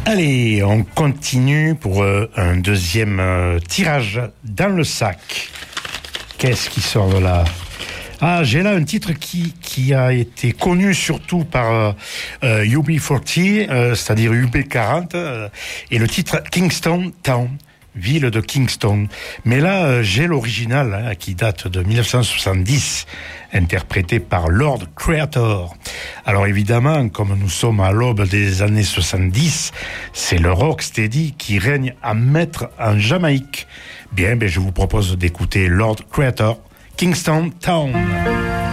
Allez, on continue pour un deuxième tirage dans le sac. Qu'est-ce qui sort de là ? Ah, j'ai là un titre qui a été connu surtout par UB40, c'est-à-dire UB40, et le titre Kingston Town, ville de Kingston. Mais là, j'ai l'original qui date de 1970, interprété par Lord Creator. Alors évidemment, comme nous sommes à l'aube des années 70, c'est le rocksteady qui règne à maître en Jamaïque. Bien, je vous propose d'écouter Lord Creator, Kingston Town.